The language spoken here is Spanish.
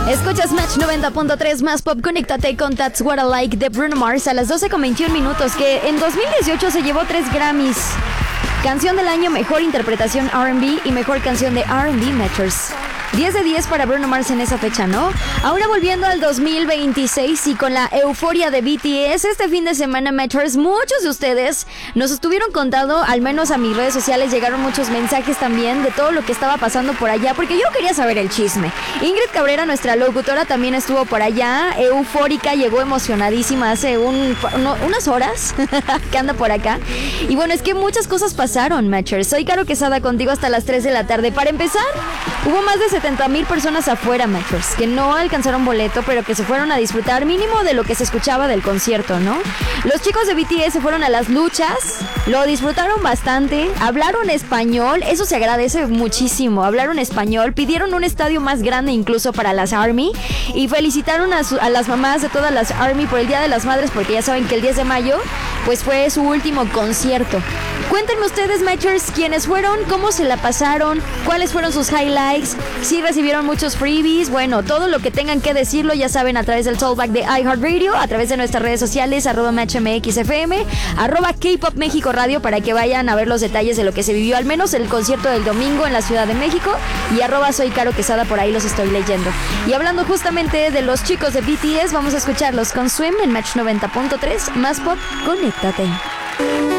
Escuchas Match 90.3 más pop. Conéctate con That's What I Like de Bruno Mars a las 12:21 minutos, que en 2018 se llevó 3 Grammys. Canción del año, mejor interpretación R&B y mejor canción de R&B Matchers. 10 de 10 para Bruno Mars en esa fecha, ¿no? Ahora volviendo al 2026 y con la euforia de BTS, este fin de semana, Matchers, muchos de ustedes nos estuvieron contando, al menos a mis redes sociales llegaron muchos mensajes también de todo lo que estaba pasando por allá, porque yo quería saber el chisme. Ingrid Cabrera, nuestra locutora, también estuvo por allá, eufórica, llegó emocionadísima hace unas horas que anda por acá. Y bueno, es que muchas cosas pasaron, Matchers. Soy Caro Quesada contigo hasta las 3 de la tarde. Para empezar, hubo más de 70,000 personas afuera, Matchers, que no alcanzaron boleto, pero que se fueron a disfrutar mínimo de lo que se escuchaba del concierto, ¿no? Los chicos de BTS se fueron a las luchas, lo disfrutaron bastante, hablaron español, eso se agradece muchísimo, hablaron español, pidieron un estadio más grande incluso para las ARMY y felicitaron a las mamás de todas las ARMY por el Día de las Madres, porque ya saben que el 10 de mayo pues fue su último concierto. Cuéntenme ustedes, Matchers, quiénes fueron, cómo se la pasaron, cuáles fueron sus highlights, si recibieron muchos freebies, bueno, todo lo que tengan que decirlo, ya saben, a través del Talkback de iHeartRadio, a través de nuestras redes sociales, @MatchMXFM, @K-Pop México Radio, para que vayan a ver los detalles de lo que se vivió, al menos el concierto del domingo en la Ciudad de México, y @Soy Caro Quesada, por ahí los estoy leyendo. Y hablando justamente de los chicos de BTS, vamos a escucharlos con Swim en Match 90.3, más pop, conéctate.